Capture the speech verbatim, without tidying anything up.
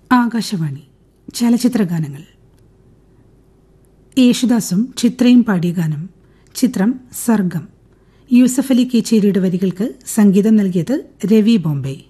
ആകാശവാണി ചലച്ചിത്രഗാനങ്ങൾ. യേശുദാസും ചിത്രയും പാടിയ ഗാനം. ചിത്രം സർഗം. യൂസഫ് അലി കേച്ചേരിയുടെ വരികൾക്ക് സംഗീതം നൽകിയത് രവി ബോംബെ.